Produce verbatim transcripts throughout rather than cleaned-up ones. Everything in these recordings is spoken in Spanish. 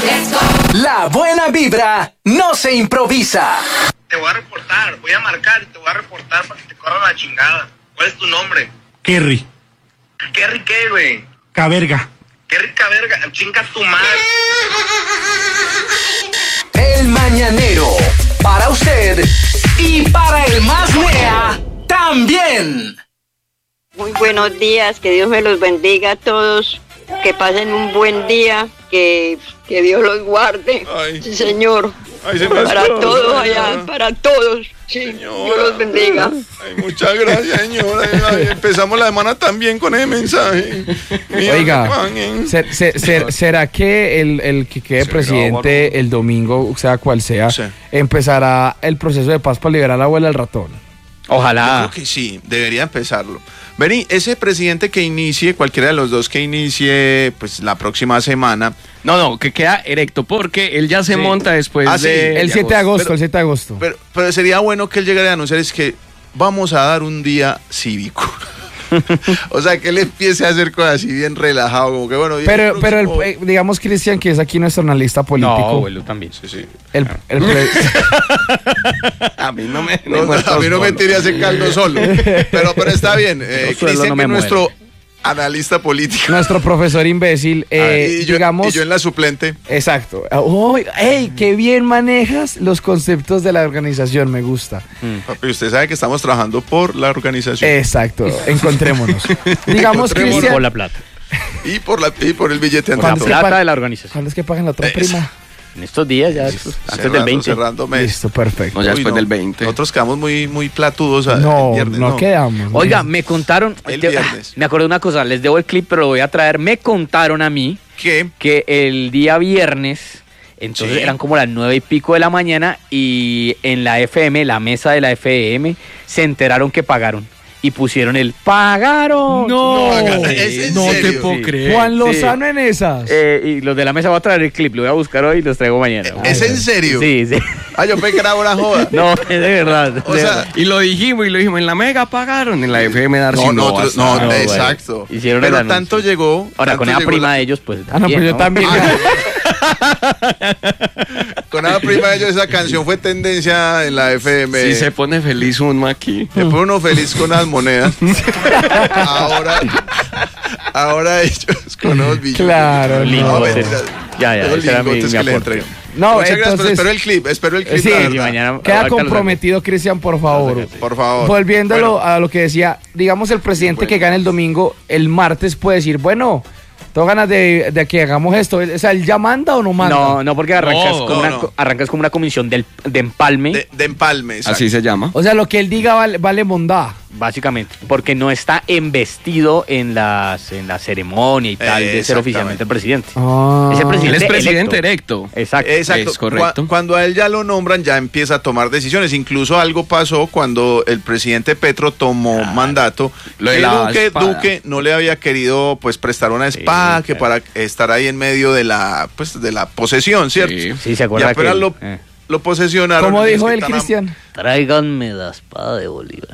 La buena vibra no se improvisa. Te voy a reportar, voy a marcar y te voy a reportar para que te corran la chingada. ¿Cuál es tu nombre? Kerry. ¿Kerry qué, güey? Caberga. Kerry Caberga, chinga tu madre. El mañanero, para usted y para el más nea, también. Muy buenos días, que Dios me los bendiga a todos, que pasen un buen día, que, que Dios los guarde. Ay. Sí, señor. Ay, se me Para escurrió, todos señora. allá, para todos. Sí, Señora. Dios los bendiga. Ay, muchas gracias, señora. Ay, empezamos la semana también con ese mensaje. Mira, Oiga, Juan, ¿eh? ser- ser- ser- ¿será que el, el que quede Será, presidente Álvaro. el domingo, sea cual sea, Sí. empezará el proceso de paz para liberar a la abuela del ratón? Yo Ojalá. creo que sí, debería empezarlo. Vení, ese presidente que inicie, cualquiera de los dos que inicie, pues la próxima semana. No, no, que queda erecto porque él ya se Sí. monta después Ah, sí. de... El siete de agosto, Pero- el siete de agosto. Pero, pero sería bueno que él llegara a anunciar es que vamos a dar un día cívico. O sea, que él empiece a hacer cosas así bien relajado, como que bueno. y Pero, pero el, próximo- eh, digamos, Cristian, que es aquí nuestro analista político. No, abuelo, también. Sí, sí. el, el pre- A mí no me... No, a mí no me tiré ese caldo solo. Pero, pero está bien. Eh, Yo suelo, Cristian, no que me es nuestro analista político. nuestro profesor imbécil, eh, y, yo, digamos... y yo en la suplente. Exacto. Oh, ¡Ey, qué bien manejas los conceptos de la organización! Me gusta. Papi, usted sabe que estamos trabajando por la organización. Exacto. Encontrémonos. digamos, Encontrémonos. Cristian... Por la plata. Y, por la, y por el billete Por la ¿Cuánto anterior. es que plata pa- de la organización. ¿Cuándo es que pagan la otra Eso. prima? En estos días ya, antes Cerrando- del veinte. Cerrando mes. Listo, perfecto. No, ya Uy, después no. del veinte. Nosotros quedamos muy, muy platudos. a- el No, viernes, no quedamos. Oiga, me contaron... El te- viernes. Me acordé de una cosa, les debo el clip, pero lo voy a traer. Me contaron a mí ¿Qué? que el día viernes, entonces Sí. eran como las nueve y pico de la mañana y en la F M, la mesa de la F M, se enteraron que pagaron y pusieron el ¡pagaron! No, ¿Es en no te serio? puedo Sí. creer. Juan Sí. Lozano en esas. Eh, y los de la mesa voy a traer el clip, lo voy a buscar hoy y los traigo mañana. ¿Es en serio? Sí, sí. Ah, yo pensé que era una joda. No, es de verdad. O de sea, verdad. Y lo dijimos, y lo dijimos, en la Mega pagaron, en la F M Darcy No, no. nosotros- hasta- no, no, bueno. exacto. Hicieron el Pero anuncio. tanto llegó. Ahora, tanto con esa llegó prima la- de ellos, pues. Ah, no, pues yo también. Con esa prima de ellos, esa canción fue tendencia en la F M. Sí, se pone feliz uno aquí. Se pone uno feliz con las monedas. ahora, ahora ellos con los billetes. Claro, Lindo, no. mentiras. Ya, ya, Los ese era mi- lingotes mi que le aporte. entregan. No, Muchas gracias, pero entonces- espero el clip, espero el clip. Sí, la Y verdad. mañana. Queda ahorita lo saco. comprometido, Cristian, por favor. Por favor. Volviéndolo Bueno, a lo que decía, digamos, el presidente Bueno. que gane el domingo, el martes puede decir, bueno, tengo ganas de, de que hagamos esto. O sea, ¿él ya manda o no manda? No, no, porque arrancas, No, como, no, una, no. co- arrancas como una comisión del, de empalme, de, de empalme. exacto. Así se llama. O sea, lo que él diga vale, vale mondá. básicamente, porque no está embestido en, las, en la ceremonia y tal de ser Exactamente. oficialmente el presidente. Ah. Ese Él presidente es presidente electo. electo. Exacto. Exacto. Es correcto. Cu- Cuando a él ya lo nombran, ya empieza a tomar decisiones. Incluso algo pasó cuando el presidente Petro tomó mandato. Lo de que la Duque, espada. Duque no le había querido pues prestar una espada que claro. para estar ahí en medio de la pues de la posesión, ¿cierto? Sí. Sí, se acuerda Ya apenas que- lo, eh. lo posesionaron. ¿Cómo y dijo es que él, tan am- Cristian? Tráiganme la espada de Bolívar.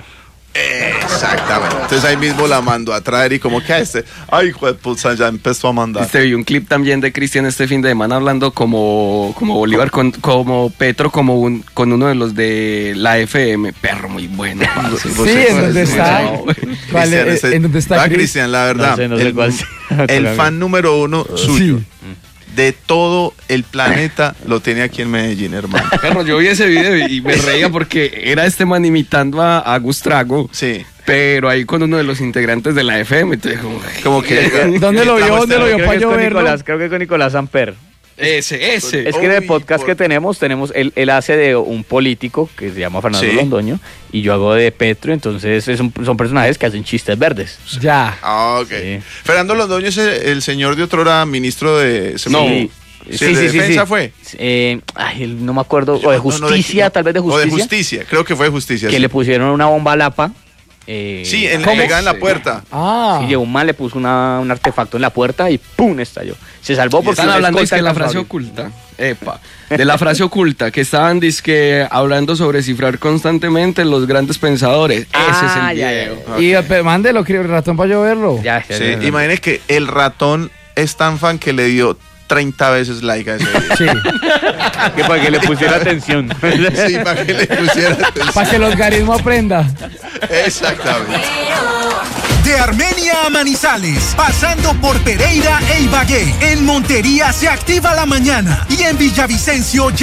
Exactamente. Entonces ahí mismo la mandó a traer y como que a este, ay, hijo de puta, ya empezó a mandar. Este vi un clip también de Cristian este fin de semana hablando como, como Bolívar, con, como Petro, como un, con uno de los de la F M. Perro muy bueno. Sí, ¿en dónde está? No, güey. ¿Cuál Cristian, es- ese- ¿En dónde está Ah, Cris? Cristian, la verdad. No sé, no sé el, cuál sea. el fan número uno suyo. Sí. De todo el planeta lo tiene aquí en Medellín, hermano. Perro, yo vi ese video y me reía porque era este man imitando a, a Gustrago. Sí. Pero ahí con uno de los integrantes de la F M. Entonces, como, Como que. ¿Dónde lo vio? Estamos- ¿Dónde lo vio Creo para que, es yo con verlo? Nicolás, creo que con Nicolás Samper. ese, ese. Es que en el Uy, podcast por- que tenemos, tenemos él, él hace de un político que se llama Fernando Sí. Londoño y yo hago de Petro, entonces es un- son personajes que hacen chistes verdes. Ya. Ah, ok. Sí. Fernando Londoño es el, el señor de otrora ministro de. se me No. olvidó. Sí, Sí, de defensa fue. Eh, ay, no me acuerdo, o de No, no, justicia, no, tal vez de O de justicia, justicia, creo que fue de justicia. que sí. le pusieron una bomba a Lapa. Eh, Sí, en, ¿Cómo? pegada en la Sí. puerta. Ah. Sí, llegó un man, le puso una, un artefacto en la puerta y ¡pum! estalló. Se salvó porque Están una hablando es escolta que la alcanzó a frase abrir. oculta. Epa. De la frase oculta, que estaban dizque hablando sobre cifrar constantemente los grandes pensadores. Ese Ah, es el ya, video. ya, Y eh, mándelo, cri- ratón, para yo verlo. Ya, ya, Sí, ya, ya. imagínese que el ratón es tan fan que le dio treinta veces like a ese video. Sí. Que para que le pusiera atención. Sí, para que le pusiera atención. Para que el algoritmo aprenda. Exactamente. De Armenia a Manizales, pasando por Pereira e Ibagué, en Montería se activa la mañana y en Villavicencio ya